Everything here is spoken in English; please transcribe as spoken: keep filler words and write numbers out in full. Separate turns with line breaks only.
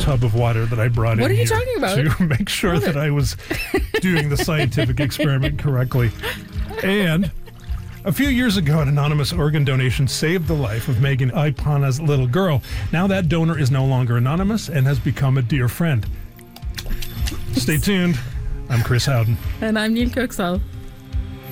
tub of water that I brought in.
What are you
here
talking about?
To make sure
Hold
that
it.
I was doing the scientific experiment correctly. And a few years ago, an anonymous organ donation saved the life of Megan Ipana's little girl. Now that donor is no longer anonymous and has become a dear friend. Stay tuned. I'm Chris Howden.
And I'm Neil Coxall.